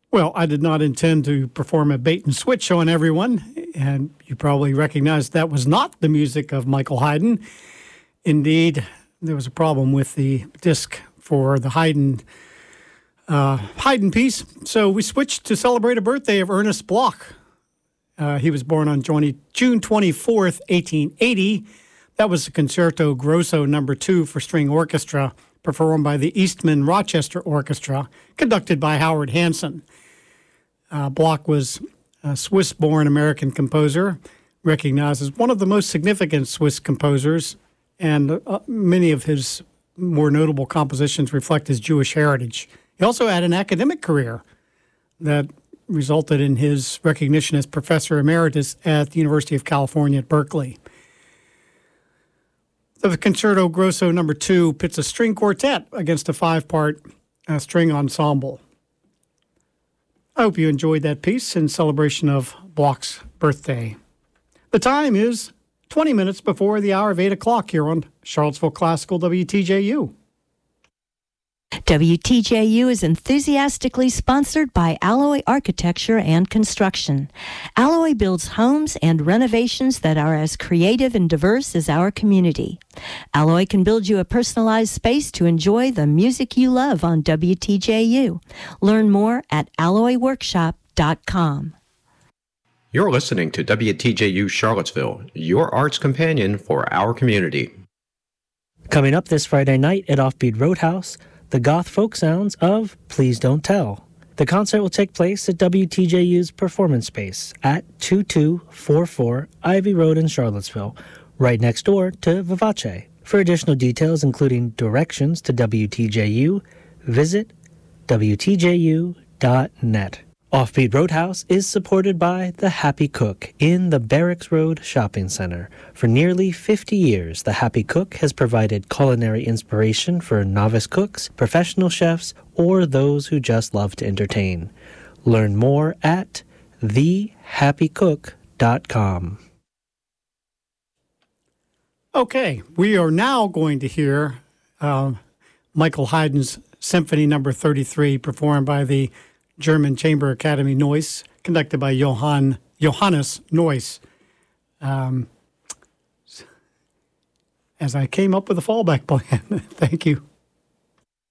Well, I did not intend to perform a bait and switch on everyone, and you probably recognize that was not the music of Michael Haydn. Indeed, there was a problem with the disc for the Haydn piece, so we switched to celebrate a birthday of Ernest Bloch. He was born on June 24th, 1880. That was the Concerto Grosso No. 2 for string orchestra, performed by the Eastman Rochester Orchestra, conducted by Howard Hanson. Bloch was a Swiss-born American composer, recognized as one of the most significant Swiss composers, and many of his more notable compositions reflect his Jewish heritage. He also had an academic career that resulted in his recognition as professor emeritus at the University of California at Berkeley. The Concerto Grosso No. 2 pits a string quartet against a 5-part string ensemble. I hope you enjoyed that piece in celebration of Bloch's birthday. The time is 20 minutes before the hour of 8 o'clock here on Charlottesville Classical WTJU. WTJU is enthusiastically sponsored by Alloy Architecture and Construction. Alloy builds homes and renovations that are as creative and diverse as our community. Alloy can build you a personalized space to enjoy the music you love on WTJU. Learn more at alloyworkshop.com. You're listening to WTJU Charlottesville, your arts companion for our community. Coming up this Friday night at Offbeat Roadhouse, the goth folk sounds of Please Don't Tell. The concert will take place at WTJU's performance space at 2244 Ivy Road in Charlottesville, right next door to Vivace. For additional details, including directions to WTJU, visit WTJU.net. Offbeat Roadhouse is supported by The Happy Cook in the Barracks Road Shopping Center. For nearly 50 years, The Happy Cook has provided culinary inspiration for novice cooks, professional chefs, or those who just love to entertain. Learn more at thehappycook.com. Okay, we are now going to hear Michael Haydn's Symphony No. 33 performed by the German Chamber Academy Neuss, conducted by Johannes Neuss. As I came up with a fallback plan. Thank you.